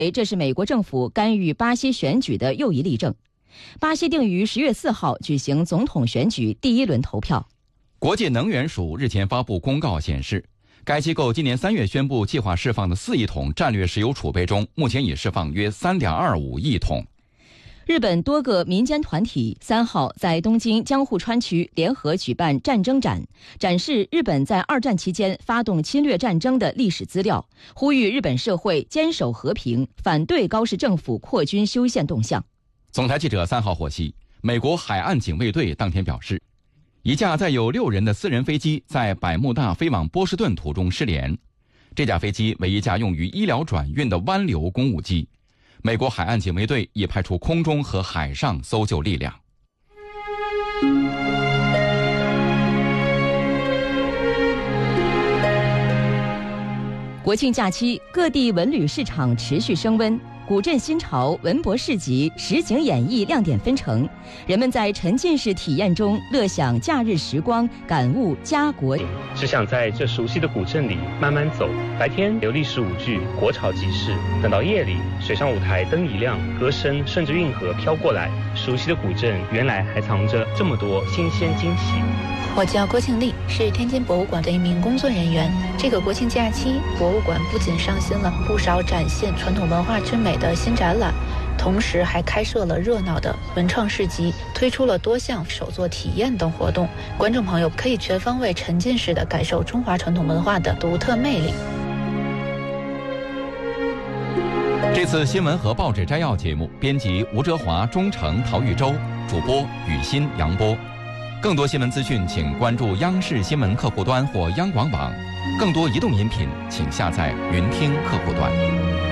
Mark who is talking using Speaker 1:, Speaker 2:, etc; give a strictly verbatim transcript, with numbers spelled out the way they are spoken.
Speaker 1: 这是美国政府干预巴西选举的又一例证。巴西定于十月四号举行总统选举第一轮投票。
Speaker 2: 国际能源署日前发布公告显示，该机构今年三月宣布计划释放的四亿桶战略石油储备中，目前已释放约 三点二五亿桶。
Speaker 1: 日本多个民间团体三号在东京江户川区联合举办战争展，展示日本在二战期间发动侵略战争的历史资料，呼吁日本社会坚守和平，反对高市政府扩军修宪动向。
Speaker 2: 总台记者三号获悉，美国海岸警卫队当天表示，一架载有六人的私人飞机在百慕大飞往波士顿途中失联。这架飞机为一架用于医疗转运的湾流公务机。美国海岸警卫队已派出空中和海上搜救力量。
Speaker 1: 国庆假期，各地文旅市场持续升温，古镇新潮、文博市集、实景演艺亮点纷呈，人们在沉浸式体验中乐享假日时光，感悟家国。
Speaker 3: 只想在这熟悉的古镇里慢慢走，白天有历史舞剧、国潮集市，等到夜里，水上舞台灯一亮，歌声顺着运河飘过来，熟悉的古镇原来还藏着这么多新鲜惊喜。
Speaker 4: 我叫郭庆丽，是天津博物馆的一名工作人员。这个国庆假期，博物馆不仅上新了不少展现传统文化之美的新展览，同时还开设了热闹的文创市集，推出了多项手作体验等活动。观众朋友可以全方位沉浸式的感受中华传统文化的独特魅力。
Speaker 2: 这次新闻和报纸摘要节目，编辑吴哲华、钟诚、陶玉洲，主播雨欣、杨波。更多新闻资讯，请关注央视新闻客户端或央广网。更多移动音频，请下载云听客户端。